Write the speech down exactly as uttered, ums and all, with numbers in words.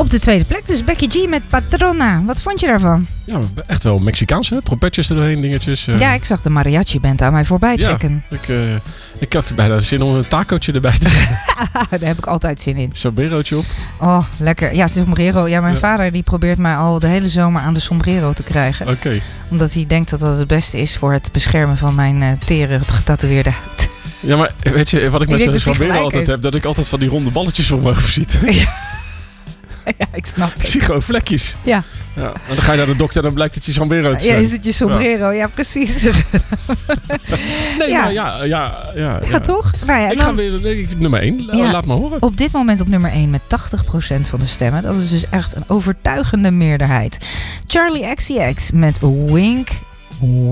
Op de tweede plek dus Becky G met Patrona. Wat vond je daarvan? Ja, echt wel Mexicaans, hè? Trompetjes er doorheen, dingetjes. Uh... Ja, ik zag de mariachi-band aan mij voorbij trekken. Ja, ik, uh, ik had bijna zin om een tacootje erbij te doen. Daar heb ik altijd zin in. Sombrerootje op. Oh, lekker. Ja, sombrero. Ja, mijn ja. vader die probeert mij al de hele zomer aan de sombrero te krijgen. Oké. Okay. Omdat hij denkt dat dat het beste is voor het beschermen van mijn uh, tere getatoeëerde huid. Ja, maar weet je wat ik met zo'n sombrero altijd heeft. heb? Dat ik altijd van die ronde balletjes voor me over ziet. Ja. Ja, ik snap het. Ik zie gewoon vlekjes. Ja. Ja. En dan ga je naar de dokter en dan blijkt het je sombrero te zijn. Ja, is het je sombrero? Ja, ja precies. nee, ja. Maar ja, ja, ja, ja. Ja, toch? Nou ja, ik dan, ga weer ik, nummer één. Ja, laat me horen. Op dit moment op nummer één met tachtig procent van de stemmen. Dat is dus echt een overtuigende meerderheid. Charli X C X met Wink